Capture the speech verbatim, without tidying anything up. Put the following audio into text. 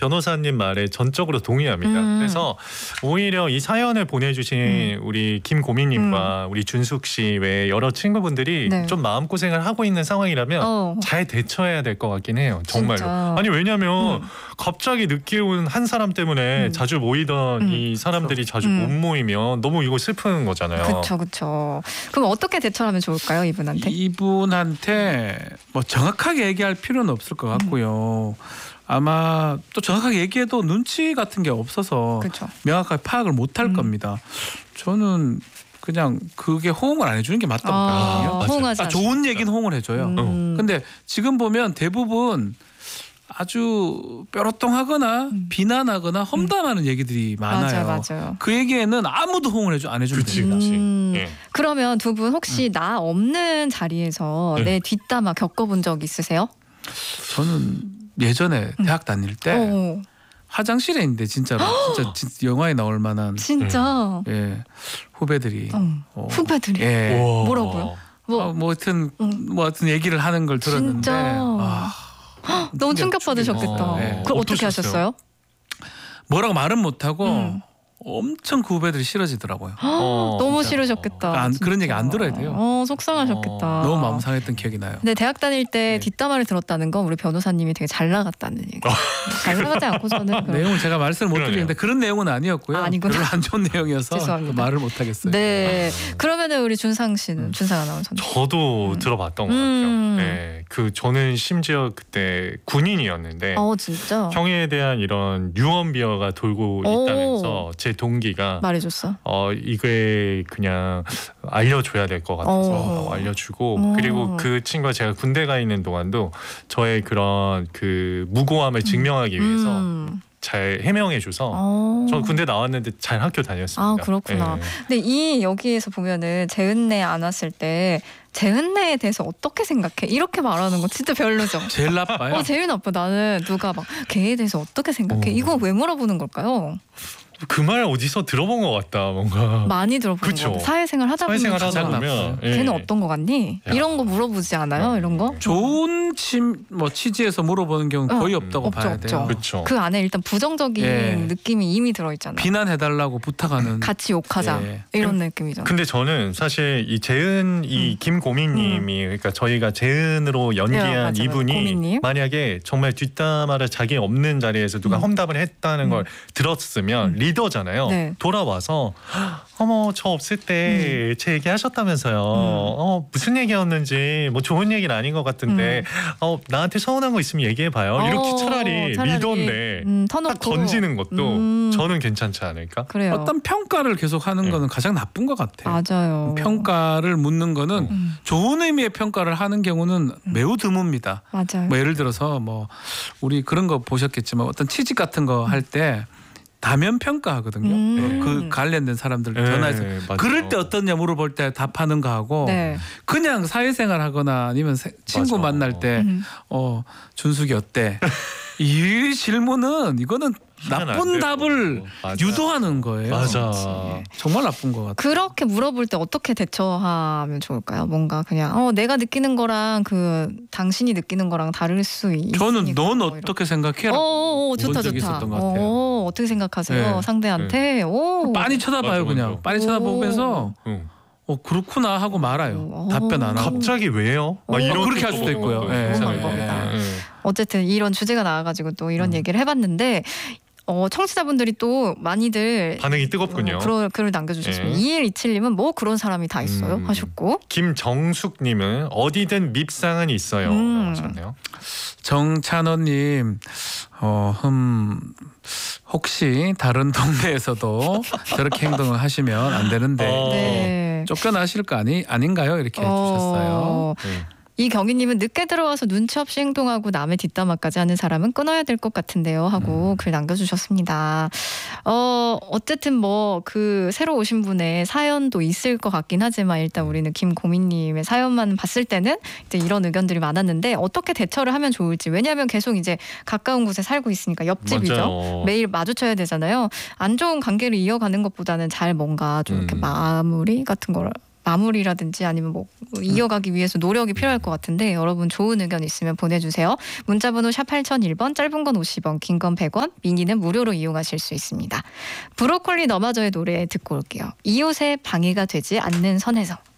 변호사님 말에 전적으로 동의합니다. 음. 그래서 오히려 이 사연을 보내주신 음. 우리 김고민님과 우리 준숙 씨 외에 여러 친구분들이 네. 좀 마음고생을 하고 있는 상황이라면 어. 잘 대처해야 될 것 같긴 해요. 정말로. 진짜. 아니 왜냐면 음. 갑자기 늦게 온 한 사람 때문에 음. 자주 모이던 음. 이 사람들이 자주 음. 못 모이면 너무 이거 슬픈 거잖아요. 그렇죠, 그렇죠. 그럼 어떻게 대처하면 좋을까요, 이분한테? 이분한테 뭐 정확하게 얘기할 필요는 없을 것 같고요. 아마 또 정확하게 얘기해도 눈치 같은 게 없어서 그렇죠. 명확하게 파악을 못할 음. 겁니다. 저는 그냥 그게 호응을 안 해주는 게 맞다고 아, 보거든요. 호응하지 아, 좋은 얘기는 호응을 해줘요. 음. 근데 지금 보면 대부분 아주 뾰로통하거나 음. 비난하거나 험담하는 얘기들이 많아요. 맞아요, 맞아요. 그 얘기에는 아무도 호응을 해줘 안 해주는 그치, 겁니다. 그치. 음. 예. 그러면 두 분 혹시 나 없는 자리에서 네. 내 뒷담화 겪어본 적 있으세요? 저는 예전에 대학 다닐 때 어, 화장실에 있는데 진짜로 진짜, 진짜 영화에 나올 만한 진짜. 예, 후배들이 어. 어, 후배들이 예. 우와. 뭐라고요? 뭐 어, 뭐 하여튼 음. 뭐 하여튼 얘기를 하는 걸 들었는데 진짜? 아, 너무 충격 받으셨겠다. 충격. 네. 그럼 어떻게 어떠셨어요? 하셨어요? 뭐라고 말은 못하고 음. 엄청 그 후배들이 싫어지더라고요. 어, 너무 진짜. 싫으셨겠다. 안- 그런 진짜. 얘기 안 들어야 돼요. 어, 속상하셨겠다. 어, 너무 마음 상했던 기억이 나요. 근데 대학 다닐 때 네. 뒷담화를 들었다는 건 우리 변호사님이 되게 잘 나갔다는 얘기. 잘 나가지 않고서는 그- 내용을 제가 말씀을 못 그러네요. 드리는데 그런 내용은 아니었고요. 아, 아니구나. 별로 안 좋은 내용이어서 죄송합니다. 말을 못 하겠어요. 네. 그러면은 우리 준상 씨는 준상 아나운서는 저도 음. 들어봤던 것 음. 같아요. 네, 그 저는 심지어 그때 군인이었는데 어 진짜 형에 대한 이런 유언비어가 돌고 오. 있다면서 제 동기가 말해줬어. 어 이게 그냥 알려줘야 될 것 같아서 어. 어, 알려주고 어. 그리고 그 친구가 제가 군대 가 있는 동안도 저의 그런 그 무고함을 증명하기 위해서 음. 잘 해명해줘서 어. 저 군대 나왔는데 잘 학교 다녔습니다. 아, 그렇구나. 네. 근데 이 여기에서 보면은 재은내 안 왔을 때 재은내에 대해서 어떻게 생각해? 이렇게 말하는 거 진짜 별로죠. 제일 나빠요. 어 제일 나빠. 나는 누가 막 걔에 대해서 어떻게 생각해? 어. 이거 왜 물어보는 걸까요? 그 말 어디서 들어본 것 같다 뭔가. 많이 들어보는 그쵸. 거. 사회생활 하다 보면 사회생활 하다 가장 보면 나빠요. 예. 걔는 어떤 거 같니? 야. 이런 거 물어보지 않아요? 이런 거? 좋은 침, 뭐 취지에서 물어보는 경우는 어. 거의 없다고 없죠, 봐야 없죠. 돼요. 그렇죠. 그 안에 일단 부정적인 예. 느낌이 이미 들어있잖아요. 비난해달라고 부탁하는. 같이 욕하자 예. 이런 느낌이잖아요. 근데 저는 사실 이 재은 이 음. 김고민님이 그러니까 저희가 재은으로 네, 연기한 맞아요. 이분이 고민님. 만약에 정말 뒷담화를 자기 없는 자리에서 누가 음. 험담을 했다는 음. 걸 들었으면 음. 리더잖아요. 네. 돌아와서 어머 저 없을 때 제 얘기 하셨다면서요. 어 무슨 얘기였는지 뭐 좋은 얘기는 아닌 것 같은데 어 나한테 서운한 거 있으면 얘기해 봐요. 이렇게 어, 차라리, 차라리, 리더인데 음, 딱 터놓고 던지는 것도 음. 저는 괜찮지 않을까? 그래요. 어떤 평가를 계속 하는 네. 거는 가장 나쁜 것 같아요. 맞아요. 평가를 묻는 거는 음, 좋은 의미의 평가를 하는 경우는 매우 드뭅니다. 맞아요. 뭐 예를 들어서 뭐 우리 그런 거 보셨겠지만 어떤 취직 같은 거 할 때 다면 평가하거든요. 음. 그 관련된 사람들 네, 전화해서 맞아요. 그럴 때 어떻냐 물어볼 때 답하는 거 하고 네. 그냥 사회생활 하거나 아니면 세- 친구 맞아. 만날 때 음. 어, 준숙이 어때? 이 질문은 이거는 하면 안 나쁜 되고. 답을 맞아. 유도하는 거예요. 맞아. 정말 나쁜 것 같아요. 그렇게 물어볼 때 어떻게 대처하면 좋을까요? 뭔가 그냥 어 내가 느끼는 거랑 그 당신이 느끼는 거랑 다를 수 있으니까. 저는 넌 뭐 이런. 어떻게 생각해? 어, 어, 어, 좋다 본 적이 좋다. 있었던 것 같아요. 어, 어떻게 생각하세요? 네. 상대한테. 오. 빤히 쳐다봐요. 맞아, 그냥 맞아. 빤히 쳐다보면서 응. 어 그렇구나 하고 말아요. 오. 답변 안 하고. 갑자기 왜요? 막 어, 이런 그렇게 할 수도 있고요. 예. 좋은 예. 방법이다. 예. 어쨌든 이런 주제가 나와가지고 또 이런 음. 얘기를 해봤는데 어, 청취자분들이 또 많이들 반응이 뜨겁군요. 어, 글을, 글을 남겨주셨습니다. 예. 이일이칠님은 뭐 그런 사람이 다 있어요 음. 하셨고 김정숙님은 어디든 밉상은 있어요. 음. 하셨네요. 정찬호님, 어, 흠, 혹시 다른 동네에서도 저렇게 행동을 하시면 안 되는데 어. 네. 쫓겨나실 거 아니 아닌가요? 이렇게 해주셨어요. 어, 네. 이경희님은 늦게 들어와서 눈치 없이 행동하고 남의 뒷담화까지 하는 사람은 끊어야 될 것 같은데요 하고 음. 글 남겨주셨습니다. 어 어쨌든 뭐 그 새로 오신 분의 사연도 있을 것 같긴 하지만 일단 우리는 김고민님의 사연만 봤을 때는 이제 이런 의견들이 많았는데 어떻게 대처를 하면 좋을지 왜냐하면 계속 이제 가까운 곳에 살고 있으니까 옆집이죠. 맞아요. 매일 마주쳐야 되잖아요. 안 좋은 관계를 이어가는 것보다는 잘 뭔가 좀 이렇게 음. 마무리 같은 걸 마무리라든지 아니면 뭐 이어가기 위해서 노력이 필요할 것 같은데 여러분 좋은 의견 있으면 보내주세요. 문자번호 샵 팔공공일 번, 짧은 건 오십 원, 긴 건 백 원, 미니는 무료로 이용하실 수 있습니다. 브로콜리 너마저의 노래 듣고 올게요. 이웃의 방해가 되지 않는 선에서.